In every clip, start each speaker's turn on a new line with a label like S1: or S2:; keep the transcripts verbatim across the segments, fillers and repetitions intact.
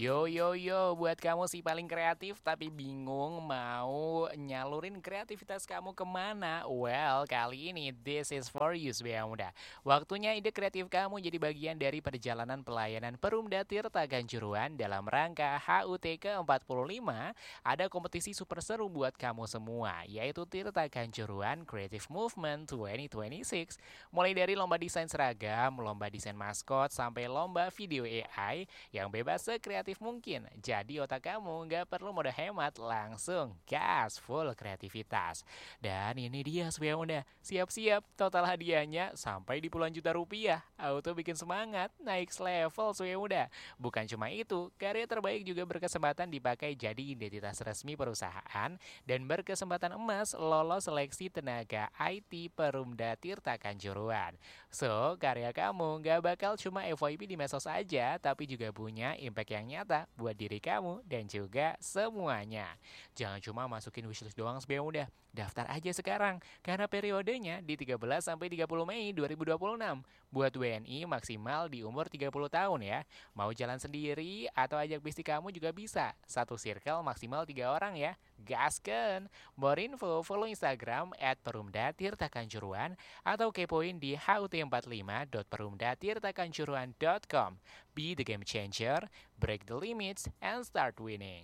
S1: Yo yo yo, buat kamu si paling kreatif tapi bingung mau nyalurin kreativitas kamu kemana? Well, kali ini this is for you Sebaya Muda. Waktunya ide kreatif kamu jadi bagian dari perjalanan pelayanan Perumda Tirta Kanjuruhan dalam rangka H U T ke empat puluh lima. Ada kompetisi super seru buat kamu semua, yaitu Tirta Kanjuruhan Creative Movement dua ribu dua puluh enam. Mulai dari lomba desain seragam, lomba desain maskot, sampai lomba video A I yang bebas sekreatif mungkin. Jadi otak kamu nggak perlu mode hemat, langsung gas full kreativitas. Dan ini dia Sebaya Muda, siap-siap total hadiahnya sampai di puluhan juta rupiah. Auto bikin semangat, naik level Sebaya Muda. Bukan cuma itu, karya terbaik juga berkesempatan dipakai jadi identitas resmi perusahaan dan berkesempatan emas lolos seleksi tenaga I T Perumda Tirta Kanjuruhan. So, karya kamu nggak bakal cuma F Y P di medsos aja, tapi juga punya impact yang nyata buat diri kamu dan juga semuanya. Jangan cuma masukin wishlist doang Sebaya Muda. Daftar aja sekarang, karena periodenya di tiga belas sampai tiga puluh Mei dua ribu dua puluh enam. Buat W N I maksimal di umur tiga puluh tahun ya. Mau jalan sendiri atau ajak bisnis kamu juga bisa. Satu circle maksimal tiga orang ya. Gasken! More info follow Instagram at perumda tirta kanjuruhan atau kepoin di h u t empat puluh lima dot perumda tirta kanjuruhan dot com. Be the game changer, break the limits, and start winning.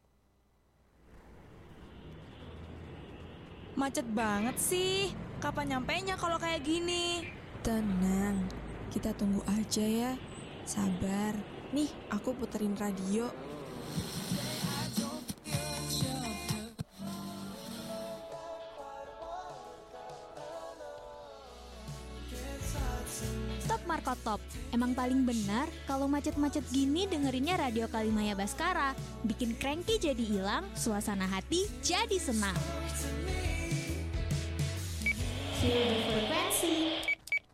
S2: Macet banget sih. Kapan nyampainya kalau kayak gini? Tenang, kita tunggu aja ya. Sabar. Nih, aku puterin radio.
S3: Top Marco Top, emang paling benar kalau macet-macet gini dengerinnya Radio Kalimaya Baskara. Bikin cranky jadi hilang, suasana hati jadi senang. Feel the frequency.